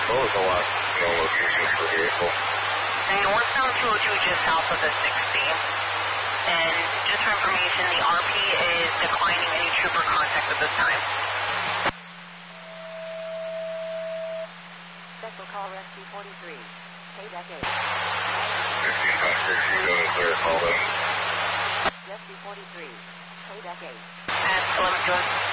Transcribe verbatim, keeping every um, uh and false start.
What was the last known location for the vehicle? And northbound two oh two just south of the sixty. And just for information, the R P is declining any trooper contact at this time. Special call Rescue forty-three. K decade. fifteen times sixty, go and clear, call in. Rescue forty-three. K decade. And eleven two.